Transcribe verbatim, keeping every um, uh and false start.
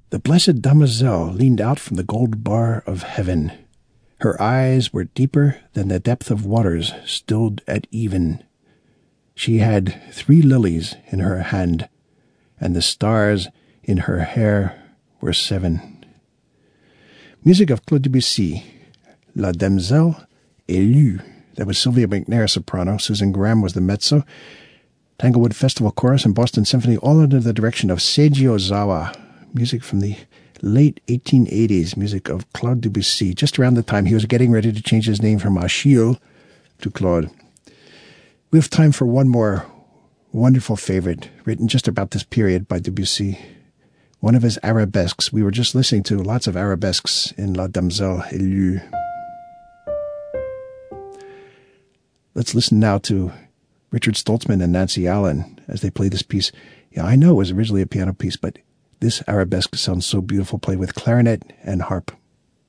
The blessed damoiselle leaned out from the gold bar of heaven. Her eyes were deeper than the depth of waters stilled at even. She had three lilies in her hand, and the stars in her hair were seven. Music of Claude Debussy, La Demoiselle Élue. That was Sylvia McNair, soprano. Susan Graham was the mezzo. Tanglewood Festival Chorus and Boston Symphony, all under the direction of Seiji Ozawa. Music from the late eighteen eighties, music of Claude Debussy, just around the time he was getting ready to change his name from Achille to Claude. We have time for one more wonderful favorite, written just about this period by Debussy. One of his arabesques. We were just listening to lots of arabesques in La Demoiselle Élue. Let's listen now to Richard Stoltzman and Nancy Allen as they play this piece. Yeah, I know it was originally a piano piece, but this arabesque sounds so beautiful, played with clarinet and harp.